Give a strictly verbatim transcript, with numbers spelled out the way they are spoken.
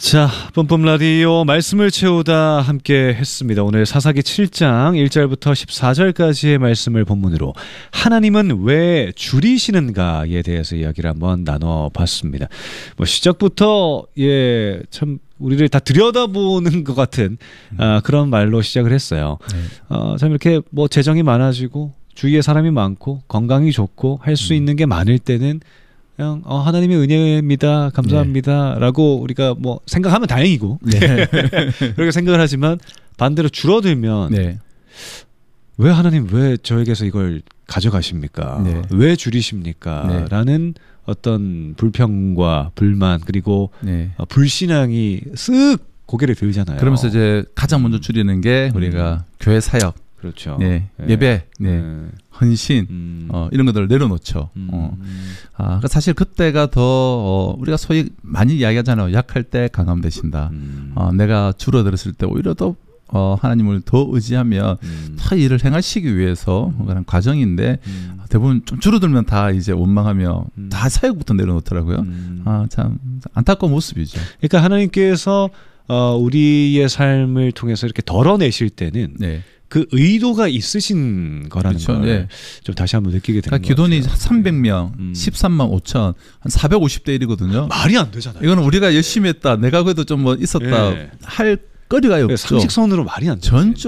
자, 뿜뿜 라디오 말씀을 채우다 함께 했습니다. 오늘 사사기 칠 장 일 절부터 십사 절까지의 말씀을 본문으로 하나님은 왜 줄이시는가에 대해서 이야기를 한번 나눠봤습니다. 뭐 시작부터 예, 참 우리를 다 들여다보는 것 같은 아, 그런 말로 시작을 했어요. 네. 어, 참 이렇게 뭐 재정이 많아지고 주위에 사람이 많고 건강이 좋고 할 수 음. 있는 게 많을 때는 그냥 어, 하나님의 은혜입니다. 감사합니다. 네. 라고 우리가 뭐 생각하면 다행이고 네. 그렇게 생각을 하지만 반대로 줄어들면 네. 왜 하나님 왜 저에게서 이걸 가져가십니까? 네. 왜 줄이십니까? 네. 라는 어떤 불평과 불만 그리고 네. 어, 불신앙이 쓱 고개를 들잖아요. 그러면서 이제 가장 먼저 줄이는 게 우리가 음. 교회 사역 그렇죠. 네. 네. 예배, 네. 네. 헌신, 음. 어, 이런 것들을 내려놓죠. 음. 어. 아, 그러니까 사실 그때가 더, 어, 우리가 소위 많이 이야기하잖아요. 약할 때 강함 되신다. 음. 어, 내가 줄어들었을 때 오히려 더, 어, 하나님을 더 의지하며 음. 더 일을 행하시기 위해서 그런 과정인데 음. 대부분 좀 줄어들면 다 이제 원망하며 음. 다 사역부터 내려놓더라고요. 음. 아, 참 안타까운 모습이죠. 그러니까 하나님께서 어, 우리의 삶을 통해서 이렇게 덜어내실 때는 네. 그 의도가 있으신 거라는 그렇죠. 걸 좀 네. 다시 한번 느끼게 되는 그러니까 것 같아요. 기돈이 삼백 명, 음. 십삼만 오천, 한 사백오십 대 일이거든요. 말이 안 되잖아요. 이거는 우리가 열심히 했다. 내가 그래도 좀 뭐 있었다. 네. 할 거리가 없죠. 상식선으로 말이 안 되죠. 전적